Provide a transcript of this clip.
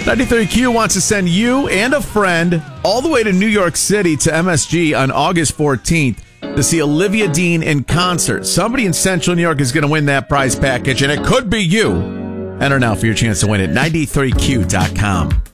93Q wants to send you and a friend all the way to New York City to MSG on August 14th to see Olivia Dean in concert. Somebody in Central New York is going to win that prize package, and it could be you. Enter now for your chance to win at 93Q.com.